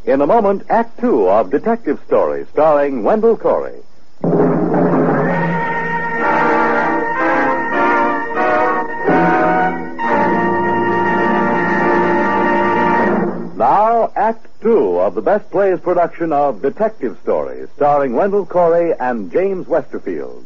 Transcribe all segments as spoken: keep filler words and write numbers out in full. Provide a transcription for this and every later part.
In a moment, Act Two of Detective Story, starring Wendell Corey. Now, Act Two of the Best Plays production of Detective Story, starring Wendell Corey and James Westerfield.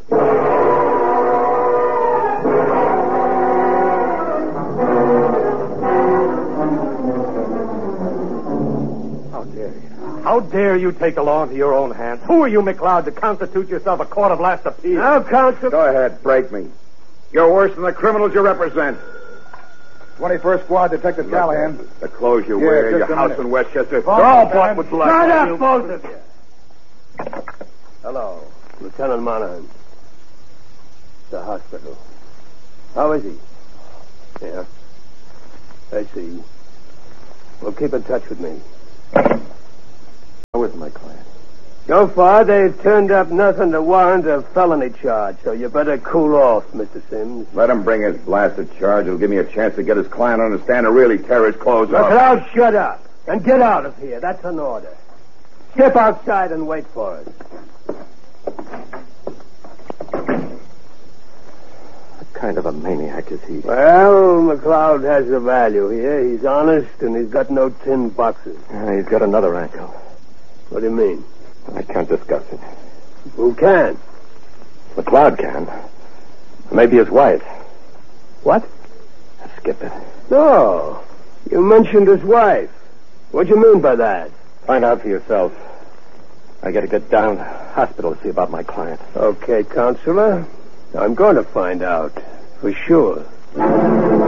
How dare you take the law into your own hands? Who are you, McLeod, to constitute yourself a court of last appeal? Now, counsel... Go ahead, break me. You're worse than the criminals you represent. twenty-first Squad, Detective Callahan. The clothes you Yeah, wear, just your a house minute. in Westchester, Both they're all of bought them. with blood. Shut up, You- both of you. Hello, Lieutenant Monahan. The hospital. How is he? Yeah. I see. Well, keep in touch with me. How is my client? So far, they've turned up nothing to warrant a felony charge, so you better cool off, Mister Sims. Let him bring his blasted charge. It'll give me a chance to get his client to understand and really tear his clothes off. McLeod, shut up and get out of here. That's an order. Step outside and wait for us. What kind of a maniac is he? Well, McLeod has a value here. He's honest, and he's got no tin boxes. Uh, he's got another angle. What do you mean? I can't discuss it. Who can? McLeod can. Maybe his wife. What? Skip it. No. You mentioned his wife. What do you mean by that? Find out for yourself. I gotta get down to the hospital to see about my client. Okay, Counselor. I'm going to find out. For sure.